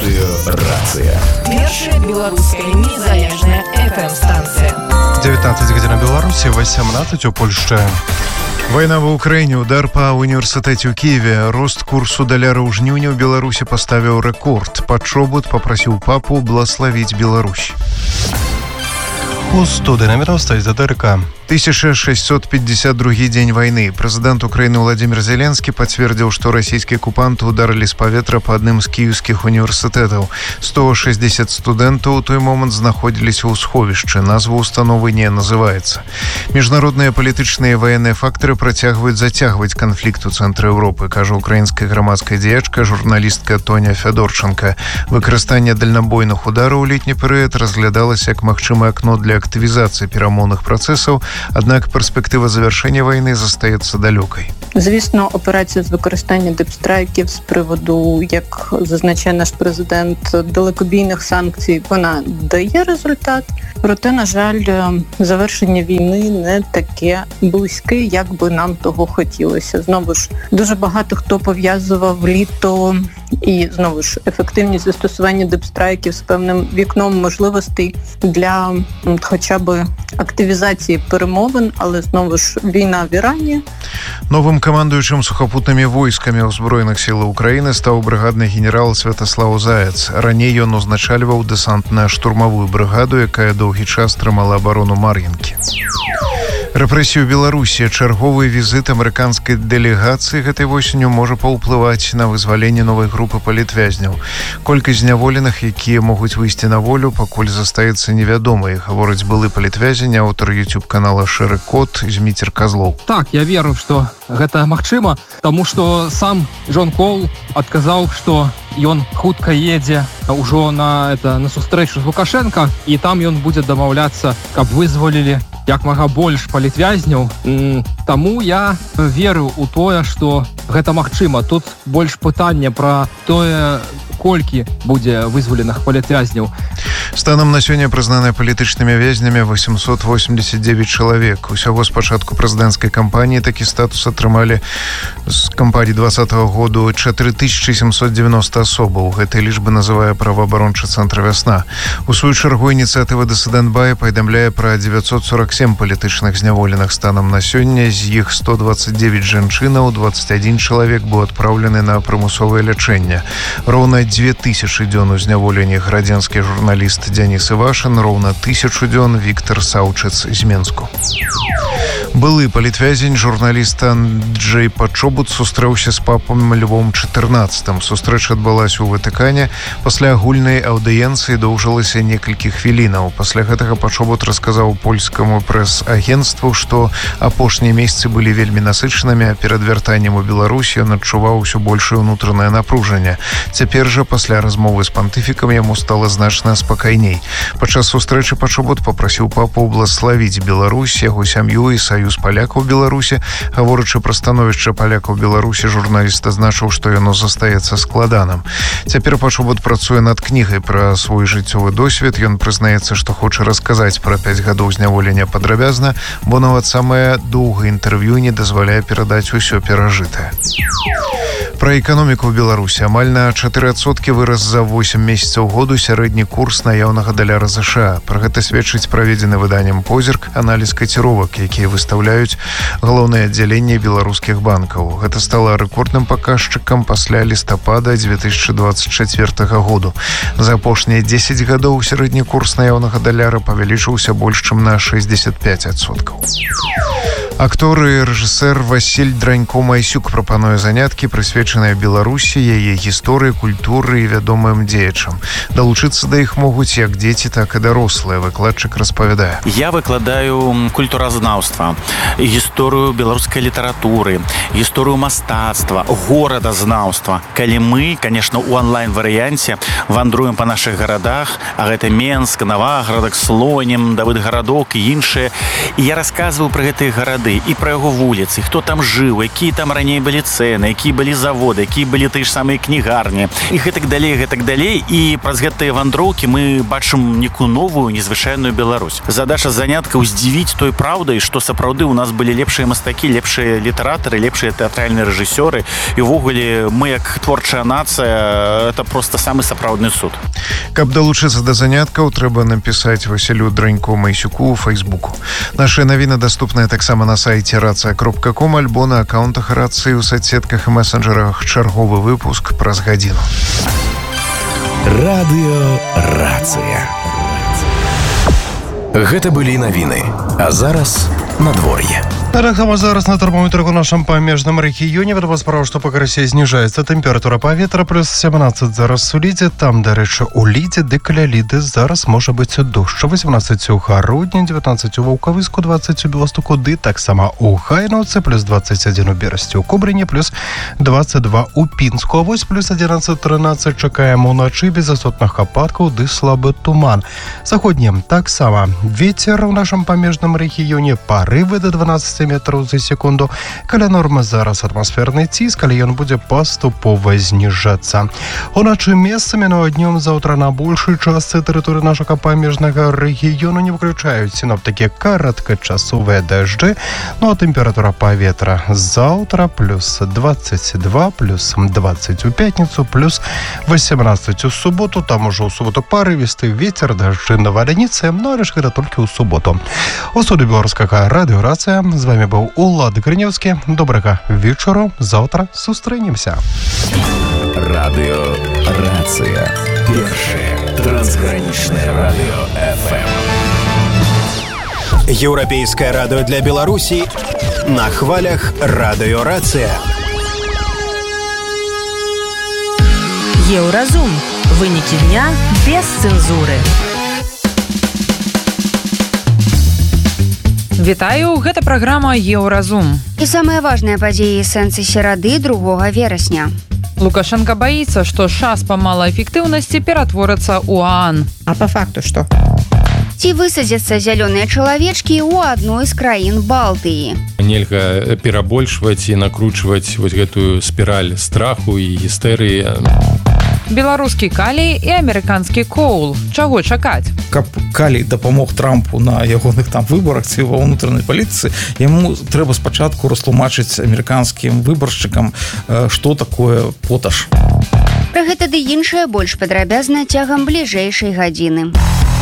Рацыя. Першая беларуская незалежная FM-станція. 19 гадзін у Беларусі, 18 у Польшчы. Вайна ва Ўкраіне, удар па універсітэце ў Киеве, рост курсу даляра ў жніўні ў Беларусі паставіў рэкорд. Пачобут папрасіў папу блаславіць Беларусь. У студыі наміраў стаць за ДРК. 1652 дзень вайны. Прэзідэнт Украіны Владимир Зеленскі пацвердзіў, што расійскія акупанты ударылі з паветра па адным з кіеўскіх універсітэтаў. 160 студэнтаў у той момант знаходзіліся ў сховішчы. Назва установы не называецца. Міжнародныя палітычныя і ваенныя фактары працягваюць зацягваць канфлікт у цэнтры Еўропы, кажа украінская грамадская дзеячка, журналістка Тоня Фядорчанка. Выкарыстанне дальнабойных удараў у летні перыяд разглядалася як магчымае акно для актывізацыі перамоўных працэсаў, аднак перспектива завершення війни застається далекою. Звісно, операція з використання дипстрайків з приводу, як зазначає наш президент, далекобійних санкцій, вона дає результат. Проте, на жаль, завершення війни не таке близьке, як би нам того хотілося. Знову ж, дуже багато хто пов'язував літо і, знову ж, ефективність застосування дипстрайків з певним вікном можливостей для хоча б активізації перемовин, але, знову ж, війна в Ірані. Новым камандуючым сухапутнымі войскамі ўзброеных сілаў Украіны стаў брыгадны генерал Святаслаў Заяц. Раней ён узначальваў дэсантна-штурмавую брыгаду, якая доўгі час трымала абарону Мар'інкі. Рэпрэсію Беларусі. Чарговы візіт амерыканскай дэлегацыі гэтай восенню можа паўплываць на вызваленне новай групы палітвязняў. Колькасць зняволеных, якія могуць выйсці на волю, пакуль застаецца невядомай, гаворыць былы палітвязень, аўтар YouTube-канала «Шэры кот» Зміцер Казлоў. Так, я веру, што гэта магчыма, таму што сам Джон Кол адказаў, што ён хутка едзе ўжо на сустрэчу з Лукашенко, і там ён будзе дамаўляцца, каб вызвалілі як мага больш палітвязняў. Таму я веру ў тое, што гэта магчыма. Тут больш пытанне пра тое, колькі будзе вызваленых палітвязняў. Станам на сёння прызнаныя палітычнымі вязнямі 889 чалавек. Усяго з пачатку прэзідэнцкай кампаніі такі статус атрымалі з кампаніі 2020 году 4790 асобаў. Гэтай лічбы называе праваабарончы цэнтр «Вясна». У сваю чаргу ініцыятыва «Дысідэнт Бай» паведамляе пра 947 палітычных зняволеных станам на сёння. З іх 129 жанчынаў, 21 чалавек быў адпраўлены на прымусовае лячэнне. Роўна 2000 дзён у зняволенні градзенскі журналіст Дзяніс Івашын, роўна 1000 дзён Віктор Саўчыц з Менску. Былы палітвязень, журналіст Анджэй Пачобут сустрэўся з папам Львом XIV. Сустрэча адбылася ў Ватыкане. Пасля агульнай аўдыенцыі доўжылася некалькі хвілінаў. Пасля гэтага Пачобут расказаў польскаму прэс-агенцтву, што апошнія месяцы былі вельмі насычанымі, а перад вяртаннем у Беларусь ён адчуваў усё большее ўнутранае напружанне. Цяпер жа, пасля размовы з пантыфікам, яму стала значна спакайней. Падчас сустрэчы Пачобут папрасіў папу блаславіць Беларусь, яго сям'ю і саюз палякаў Беларусі. Гаворачы пра становішча палякаў Беларусі, журналіст азначыў, што яно застаецца складаным. Цяпер Пачобут працуе над кнігай пра свой жыццёвы досвед. Ён прызнаецца, што хоча расказаць пра 5 гадоў зняволення падрабязна, бо нават самае доўгае інтэрв'ю не дазваляе перадаць усё перажытае. Пра эканоміку ў Беларусі. Амаль на 4% вырас за 8 месяцаў году сярэдні курс наяўнага даляра ЗША. Пра гэта сведчыць праведзены выданнем «Позірк» аналіз каціровак, якія выставляюць галоўнае аддзяленне беларускіх банкаў. Гэта стала рэкордным паказчыкам пасля лістапада 2024 году. За апошнія 10 гадоў сярэдні курс наяўнага даляра павялічыўся больш чым на 65%. Актор і рэжысэр Васіль Дранько-Майсюк прапануе заняткі, прысвечаныя Беларусі, яе гісторыі, культуры і вядомым дзеячам. Далучыцца да іх могуць як дзеці, так і дарослыя. Выкладчык распавядае. Я выкладаю культуразнаўства, гісторыю беларускай літаратуры, гісторыю мастацтва, горадазнаўства. Калі мы, конечно, у онлайн-варыянце вандруем па нашых гарадах, а гэта Менск, Наваградак, Слонім, Давыдгарадок і іншыя, і я расказваю пра гэтыя гарады. сапраўды і пра яго вуліцы, хто там жыў, якія там раней былі цэны, якія былі заводы, якія былі тыя ж самыя кнігарні і гэтак далей. І праз гэтыя вандроўкі мы бачым некую новую незвычайную Беларусь. Задача занятка здзівіць той праўдай, што сапраўды у нас былі лепшыя мастакі, лепшыя літаратары, лепшыя тэатральныя рэжысёры. І ўвогуле мы як творчая нацыя, это просто самы сапраўдны цуд. Каб далучыцца да заняткаў, трэба напісаць Васілю Драньку-Майсюку ў Фейсбуку. Нашыя навіны даступныя таксама на сайце racja.com альбо на аккаунтах рацыі ў соцсетках і месенджерах. Чарговы выпуск праз гадзіну. Радыё Рацыя. Гэта былі навіны. А зараз надвор'е. Таксама зараз на тэрмометрах у нашым памежным рэгіёне вядома справа, што па красе зніжаецца тэмпература паветра плюс 17 зараз у Лідзе, там, дарэчы, у Лідзе ды каля Ліды зараз можа быць дождж. 18 у Гародні, 19 у Ваўкавыску, 20 у Беластуку, ды таксама у Гайнаўцы, плюс 21 у Берасці, у Кобрыні, плюс 22 у Пінску, а вось плюс 11-13 чакаем уначы без асотных ападкаў ды слабы туман. Заходнім таксама вецер у нашым памежным рэгіёне, парывы да 12 метраў за секунду. Каля нормы зараз атмасферны ціск, але ён будзе паступова зніжацца. Уначы месцамі, ну а днём заўтра на большай частцы тэрыторыі нашага памежнага рэгіёну не выключаюць сіноптыкі кароткачасовыя дажджы. Ну а тэмпература паветра заўтра плюс 22, плюс 20 у пятніцу, плюс 18 у суботу. Там ужо ў суботу парывісты вецер, дажджы, навальніцы, ну але ж гэта толькі ў суботу. У студыі беларускага радыё Рацыя з вами быў Улад Грынеўскі. Добрага вечару. Заўтра сустрэнемся. Радыё Рацыя. Першае трансгранічнае радыё FM. Еўрапейскае радыё для Беларусі на хвалях Радыё Рацыя. Еўразум. Вынікі дня без цэнзуры. Вітаю, гэта праграма «Еўразум». І самыя важныя падзеі сэнсы серады 2 верасня. Лукашенко боится, что ШАС по малоэффективности ператворится у ААН. А по факту что? Ці высадзяцца зялёныя чалавечкі ў адной з краін Балтыі. Нельга перабольшваць і накручваць вось гэтую спіраль страху і гістэрыі. Беларускі калій і амерыканскі коул. Чаго чакаць? Каб калій дапамог Трампу на ягоных там выбарах ці ва ўнутранай палітыцы, яму трэба спачатку растлумачыць амерыканскім выбаршчыкам, што такое поташ. Пра гэта ды іншае больш падрабязна цягам бліжэйшай гадзіны.